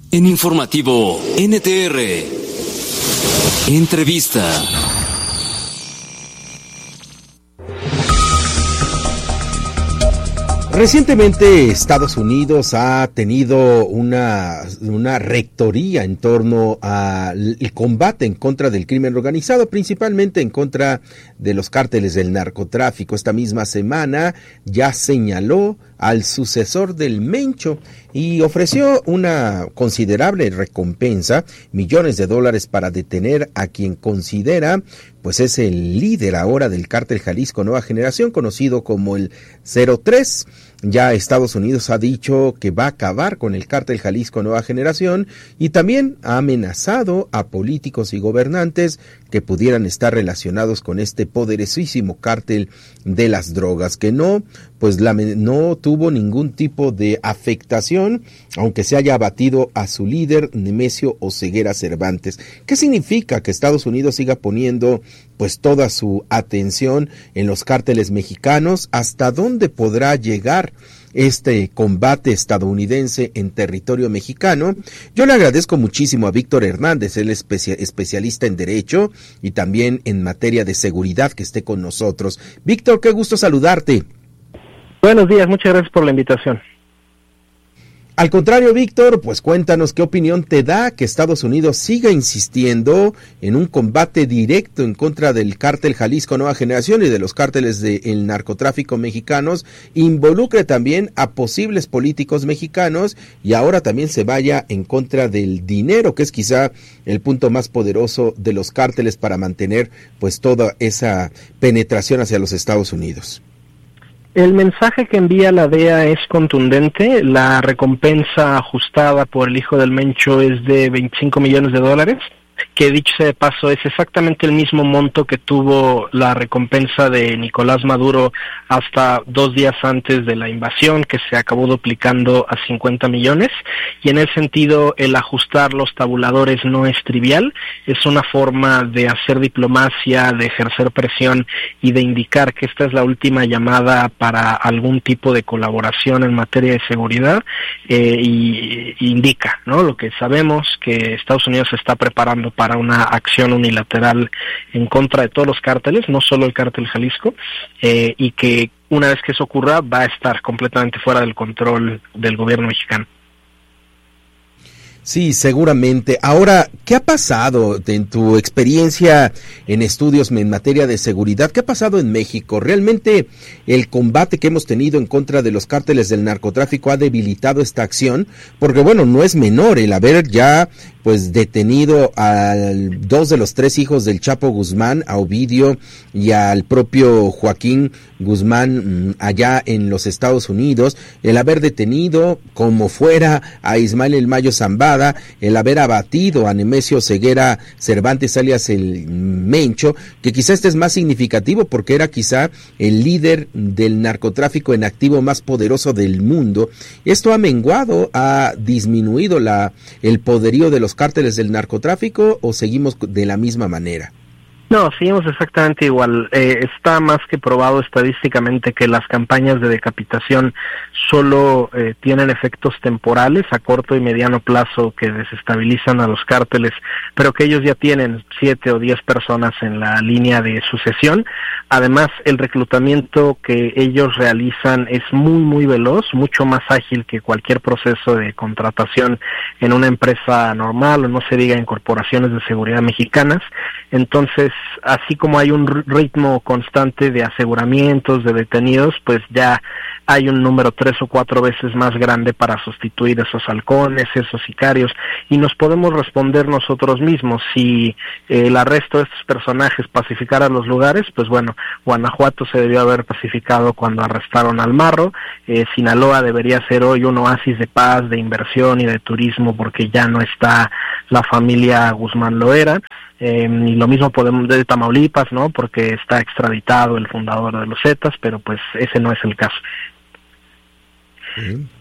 En Informativo NTR, entrevista. Recientemente Estados Unidos ha tenido una rectoría en torno al combate en contra del crimen organizado, principalmente en contra de los cárteles del narcotráfico. Esta misma semana ya señaló al sucesor del Mencho y ofreció una considerable recompensa, millones de dólares, para detener a quien considera pues es el líder ahora del cártel Jalisco Nueva Generación, conocido como el 03. Ya Estados Unidos ha dicho que va a acabar con el cártel Jalisco Nueva Generación y también ha amenazado a políticos y gobernantes que pudieran estar relacionados con este poderosísimo cártel de las drogas, que no tuvo ningún tipo de afectación, aunque se haya abatido a su líder, Nemesio Oseguera Cervantes. ¿Qué significa que Estados Unidos siga poniendo pues toda su atención en los cárteles mexicanos? ¿Hasta dónde podrá llegar este combate estadounidense en territorio mexicano? Yo le agradezco muchísimo a Víctor Hernández, el especialista en Derecho y también en materia de seguridad, que esté con nosotros. Víctor, qué gusto saludarte. Buenos días, muchas gracias por la invitación. Al contrario, Víctor, pues cuéntanos qué opinión te da que Estados Unidos siga insistiendo en un combate directo en contra del cártel Jalisco Nueva Generación y de los cárteles del narcotráfico mexicanos, involucre también a posibles políticos mexicanos y ahora también se vaya en contra del dinero, que es quizá el punto más poderoso de los cárteles para mantener pues toda esa penetración hacia los Estados Unidos. El mensaje que envía la DEA es contundente. La recompensa ajustada por el hijo del Mencho es de $25 millones, que dicho sea de paso es exactamente el mismo monto que tuvo la recompensa de Nicolás Maduro hasta 2 días antes de la invasión, que se acabó duplicando a 50 millones, y en ese sentido el ajustar los tabuladores no es trivial, es una forma de hacer diplomacia, de ejercer presión y de indicar que esta es la última llamada para algún tipo de colaboración en materia de seguridad, y indica, ¿no?, lo que sabemos, que Estados Unidos se está preparando para una acción unilateral en contra de todos los cárteles, no solo el cártel Jalisco, y que una vez que eso ocurra va a estar completamente fuera del control del gobierno mexicano. Sí, seguramente. Ahora, ¿qué ha pasado en tu experiencia en estudios en materia de seguridad? ¿Qué ha pasado en México? ¿Realmente el combate que hemos tenido en contra de los cárteles del narcotráfico ha debilitado esta acción? Porque bueno, no es menor el haber ya pues detenido a 2 de los 3 hijos del Chapo Guzmán, a Ovidio y al propio Joaquín Guzmán allá en los Estados Unidos, el haber detenido como fuera a Ismael El Mayo Zambada, el haber abatido a Nemesio Oseguera Cervantes alias el Mencho, que quizá este es más significativo porque era quizá el líder del narcotráfico en activo más poderoso del mundo. Esto ha menguado, ha disminuido el poderío de los cárteles del narcotráfico, ¿o seguimos de la misma manera? No, seguimos exactamente igual. Está más que probado estadísticamente que las campañas de decapitación solo tienen efectos temporales a corto y mediano plazo que desestabilizan a los cárteles, pero que ellos ya tienen 7 o 10 personas en la línea de sucesión. Además, el reclutamiento que ellos realizan es muy, muy veloz, mucho más ágil que cualquier proceso de contratación en una empresa normal, o no se diga en corporaciones de seguridad mexicanas. Entonces, así como hay un ritmo constante de aseguramientos, de detenidos, pues ya hay un número 3 o 4 veces más grande para sustituir esos halcones, esos sicarios, y nos podemos responder nosotros mismos. Si el arresto de estos personajes pacificara los lugares, pues bueno, Guanajuato se debió haber pacificado cuando arrestaron al Marro, Sinaloa debería ser hoy un oasis de paz, de inversión y de turismo, porque ya no está la familia Guzmán Loera. Y lo mismo podemos de Tamaulipas, ¿no?, porque está extraditado el fundador de los Zetas, pero pues ese no es el caso.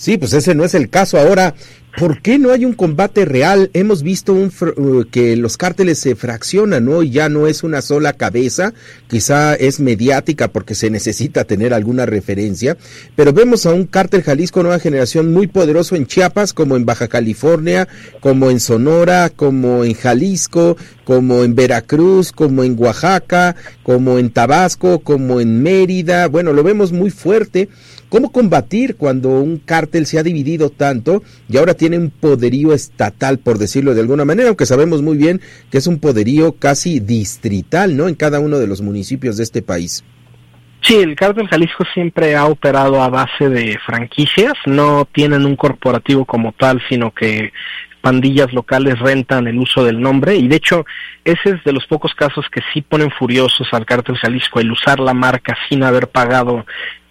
Sí, pues ese no es el caso. Ahora, ¿por qué no hay un combate real? Hemos visto que los cárteles se fraccionan, ¿no? Y ya no es una sola cabeza, quizá es mediática porque se necesita tener alguna referencia, pero vemos a un cártel Jalisco Nueva Generación muy poderoso en Chiapas, como en Baja California, como en Sonora, como en Jalisco, como en Veracruz, como en Oaxaca, como en Tabasco, como en Mérida. Bueno, lo vemos muy fuerte. ¿Cómo combatir cuando un cártel se ha dividido tanto y ahora tiene un poderío estatal, por decirlo de alguna manera, aunque sabemos muy bien que es un poderío casi distrital, ¿no?, en cada uno de los municipios de este país? Sí, el cártel Jalisco siempre ha operado a base de franquicias, no tienen un corporativo como tal, sino que pandillas locales rentan el uso del nombre, y de hecho ese es de los pocos casos que sí ponen furiosos al cártel Jalisco, el usar la marca sin haber pagado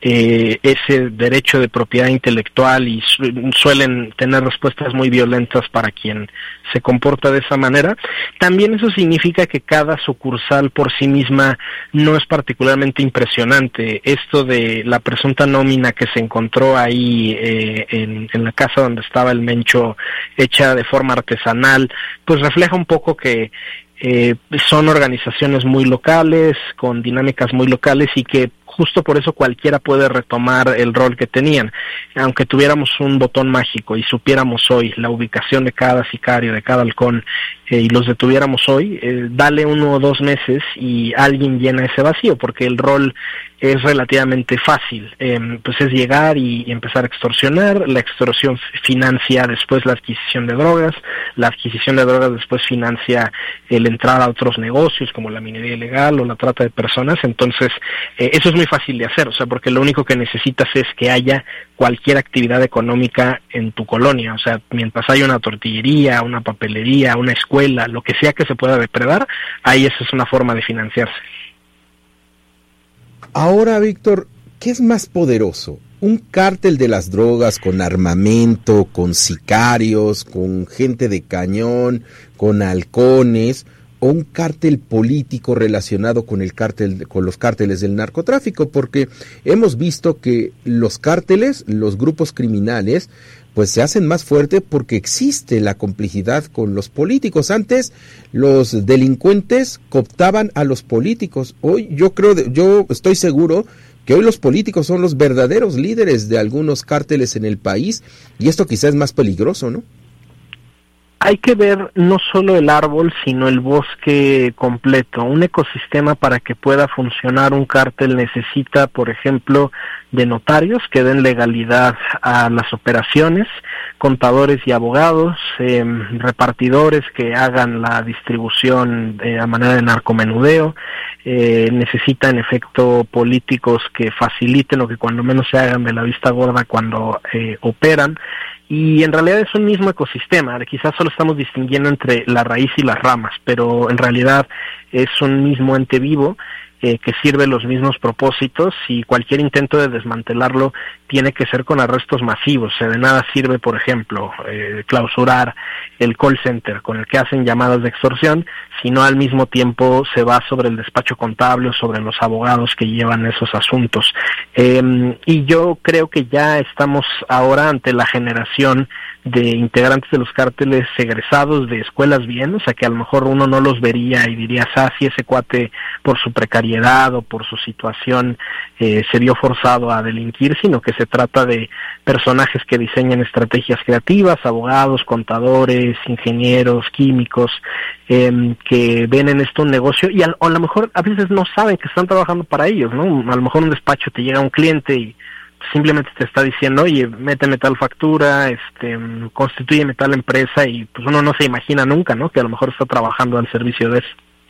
ese derecho de propiedad intelectual, y suelen tener respuestas muy violentas para quien se comporta de esa manera. También eso significa que cada sucursal por sí misma no es particularmente impresionante. Esto de la presunta nómina que se encontró ahí en la casa donde estaba el Mencho, hecha de forma artesanal, pues refleja un poco que son organizaciones muy locales, con dinámicas muy locales, y que justo por eso cualquiera puede retomar el rol que tenían. Aunque tuviéramos un botón mágico y supiéramos hoy la ubicación de cada sicario, de cada halcón, y los detuviéramos hoy, dale 1 o 2 meses y alguien llena ese vacío, porque el rol es relativamente fácil. Pues es llegar y empezar a extorsionar. La extorsión financia después la adquisición de drogas después financia el entrar a otros negocios como la minería ilegal o la trata de personas. Entonces eso es muy fácil de hacer, o sea, porque lo único que necesitas es que haya cualquier actividad económica en tu colonia. O sea, mientras haya una tortillería, una papelería, una escuela, lo que sea que se pueda depredar, ahí esa es una forma de financiarse. Ahora, Víctor, ¿qué es más poderoso? ¿Un cártel de las drogas con armamento, con sicarios, con gente de cañón, con halcones, o un cártel político relacionado con los cárteles del narcotráfico? Porque hemos visto que los cárteles, los grupos criminales, pues se hacen más fuerte porque existe la complicidad con los políticos. Antes los delincuentes cooptaban a los políticos. Hoy yo estoy seguro que hoy los políticos son los verdaderos líderes de algunos cárteles en el país, y esto quizás es más peligroso, ¿no? Hay que ver no solo el árbol, sino el bosque completo. Un ecosistema, para que pueda funcionar un cártel, necesita, por ejemplo, de notarios que den legalidad a las operaciones, contadores y abogados, repartidores que hagan la distribución a manera de narcomenudeo, necesita en efecto políticos que faciliten o que cuando menos se hagan de la vista gorda cuando operan. Y en realidad es un mismo ecosistema. Quizás solo estamos distinguiendo entre la raíz y las ramas, pero en realidad es un mismo ente vivo que sirve los mismos propósitos, y cualquier intento de desmantelarlo tiene que ser con arrestos masivos. O sea, de nada sirve, por ejemplo, clausurar el call center con el que hacen llamadas de extorsión, si no al mismo tiempo se va sobre el despacho contable o sobre los abogados que llevan esos asuntos. Y yo creo que ya estamos ahora ante la generación de integrantes de los cárteles egresados de escuelas bien, o sea, que a lo mejor uno no los vería y diría, sí, ese cuate por su precariedad o por su situación se vio forzado a delinquir, sino que se trata de personajes que diseñan estrategias creativas, abogados, contadores, ingenieros, químicos, que ven en esto un negocio, y a lo mejor a veces no saben que están trabajando para ellos, ¿no? A lo mejor un despacho te llega un cliente y simplemente te está diciendo, oye, méteme tal factura, constitúyeme tal empresa, y pues uno no se imagina nunca, ¿no?, que a lo mejor está trabajando al servicio de eso.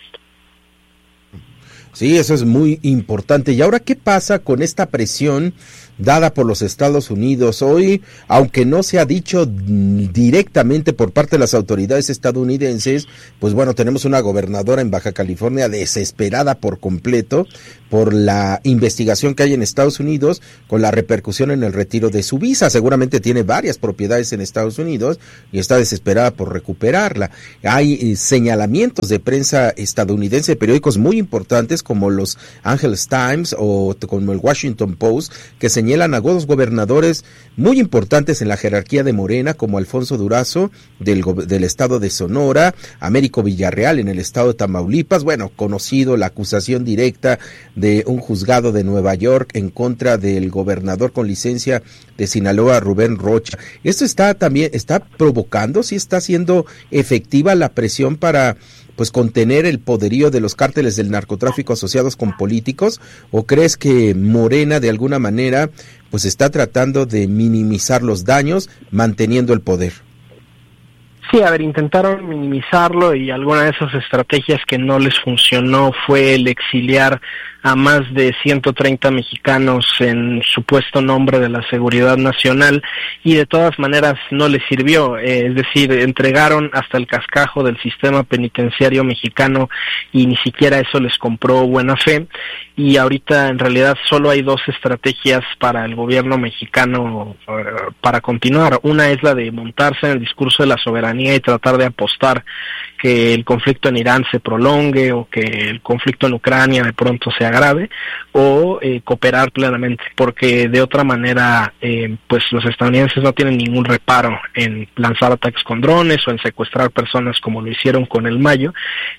Sí, eso es muy importante. ¿Y ahora qué pasa con esta presión dada por los Estados Unidos? Hoy, aunque no se ha dicho directamente por parte de las autoridades estadounidenses, pues bueno, tenemos una gobernadora en Baja California desesperada por completo por la investigación que hay en Estados Unidos con la repercusión en el retiro de su visa. Seguramente tiene varias propiedades en Estados Unidos y está desesperada por recuperarla. Hay señalamientos de prensa estadounidense, periódicos muy importantes como los Angeles Times o como el Washington Post, que señalan señalan a dos gobernadores muy importantes en la jerarquía de Morena, como Alfonso Durazo del estado de Sonora, Américo Villarreal en el estado de Tamaulipas, bueno, conocido la acusación directa de un juzgado de Nueva York en contra del gobernador con licencia de Sinaloa, Rubén Rocha. Esto está provocando, sí está siendo efectiva la presión para pues contener el poderío de los cárteles del narcotráfico asociados con políticos, o crees que Morena de alguna manera pues está tratando de minimizar los daños manteniendo el poder? Sí, a ver, intentaron minimizarlo y alguna de esas estrategias que no les funcionó fue el exiliar a más de 130 mexicanos en supuesto nombre de la seguridad nacional, y de todas maneras no les sirvió, es decir, entregaron hasta el cascajo del sistema penitenciario mexicano y ni siquiera eso les compró buena fe, y ahorita en realidad solo hay dos estrategias para el gobierno mexicano para continuar. Una es la de montarse en el discurso de la soberanía y tratar de apostar que el conflicto en Irán se prolongue o que el conflicto en Ucrania de pronto se agrave, o cooperar plenamente, porque de otra manera pues los estadounidenses no tienen ningún reparo en lanzar ataques con drones o en secuestrar personas como lo hicieron con el Mayo,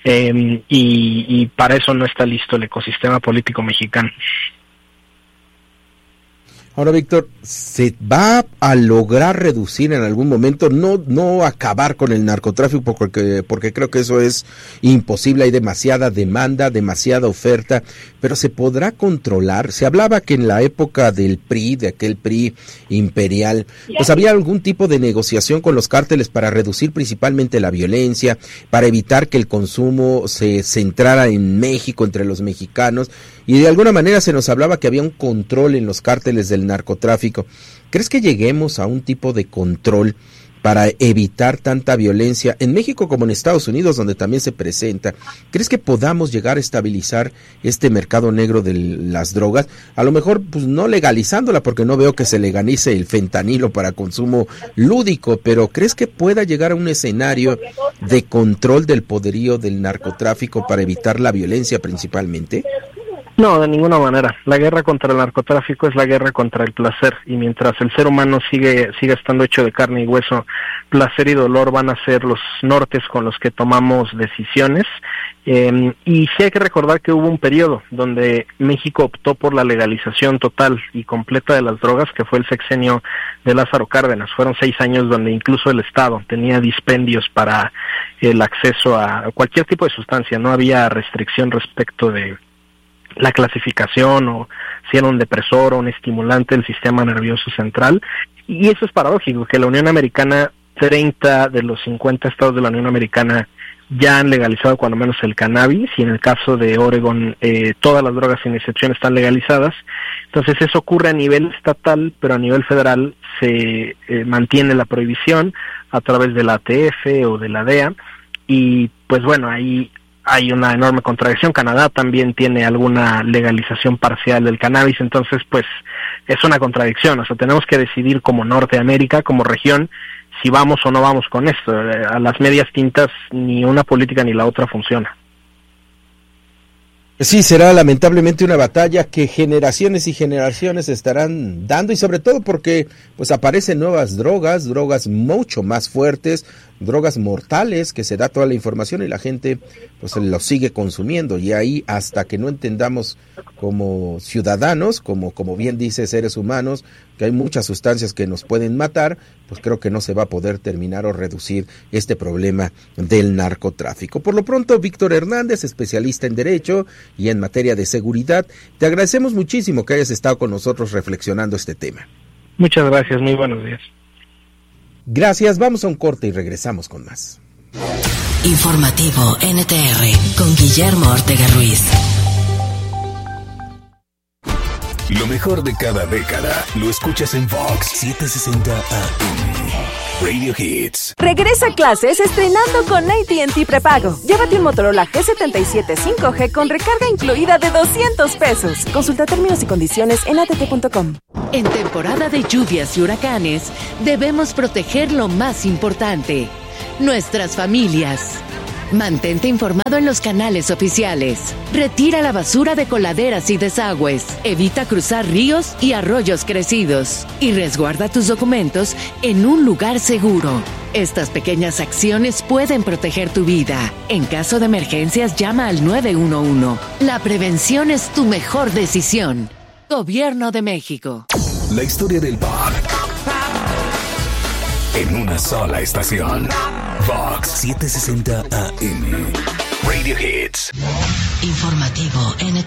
y para eso no está listo el ecosistema político mexicano. Ahora, Víctor, ¿se va a lograr reducir en algún momento, no acabar con el narcotráfico, porque creo que eso es imposible, hay demasiada demanda, demasiada oferta, pero se podrá controlar? Se hablaba que en la época del PRI, de aquel PRI imperial, pues había algún tipo de negociación con los cárteles para reducir principalmente la violencia, para evitar que el consumo se centrara en México, entre los mexicanos, y de alguna manera se nos hablaba que había un control en los cárteles del narcotráfico. ¿Crees que lleguemos a un tipo de control para evitar tanta violencia en México como en Estados Unidos, donde también se presenta? ¿Crees que podamos llegar a estabilizar este mercado negro de las drogas? A lo mejor pues no legalizándola, porque no veo que se legalice el fentanilo para consumo lúdico, pero ¿crees que pueda llegar a un escenario de control del poderío del narcotráfico para evitar la violencia principalmente? No, de ninguna manera. La guerra contra el narcotráfico es la guerra contra el placer, y mientras el ser humano sigue estando hecho de carne y hueso, placer y dolor van a ser los nortes con los que tomamos decisiones. Y sí hay que recordar que hubo un periodo donde México optó por la legalización total y completa de las drogas, que fue el sexenio de Lázaro Cárdenas. Fueron 6 años donde incluso el Estado tenía dispendios para el acceso a cualquier tipo de sustancia. No había restricción respecto de la clasificación o si era un depresor o un estimulante del sistema nervioso central. Y eso es paradójico, que la Unión Americana, 30 de los 50 estados de la Unión Americana ya han legalizado cuando menos el cannabis, y en el caso de Oregon todas las drogas sin excepción están legalizadas. Entonces eso ocurre a nivel estatal, pero a nivel federal se mantiene la prohibición a través de la ATF o de la DEA, y pues bueno, ahí hay una enorme contradicción. Canadá también tiene alguna legalización parcial del cannabis, entonces pues es una contradicción. O sea, tenemos que decidir como Norteamérica, como región, si vamos o no vamos con esto. A las medias tintas ni una política ni la otra funciona. Sí, será lamentablemente una batalla que generaciones y generaciones estarán dando, y sobre todo porque pues aparecen nuevas drogas mucho más fuertes, drogas mortales, que se da toda la información y la gente pues lo sigue consumiendo, y ahí hasta que no entendamos como ciudadanos, como bien dice, seres humanos, que hay muchas sustancias que nos pueden matar, pues creo que no se va a poder terminar o reducir este problema del narcotráfico. Por lo pronto, Víctor Hernández, especialista en Derecho y en materia de seguridad, te agradecemos muchísimo que hayas estado con nosotros reflexionando este tema. Muchas gracias, muy buenos días. Gracias, vamos a un corte y regresamos con más. Informativo NTR con Guillermo Ortega Ruiz. Lo mejor de cada década lo escuchas en Vox 760 AM. Radio Hits. Regresa a clases estrenando con AT&T Prepago. Llévate un Motorola G77 5G con recarga incluida de $200. Consulta términos y condiciones en att.com. En temporada de lluvias y huracanes, debemos proteger lo más importante: nuestras familias. Mantente informado en los canales oficiales. Retira la basura de coladeras y desagües. Evita cruzar ríos y arroyos crecidos. Y resguarda tus documentos en un lugar seguro. Estas pequeñas acciones pueden proteger tu vida. En caso de emergencias, llama al 911. La prevención es tu mejor decisión. Gobierno de México. La historia del pop en una sola estación. Vox 760 AM. Radio Hits. Informativo NTR.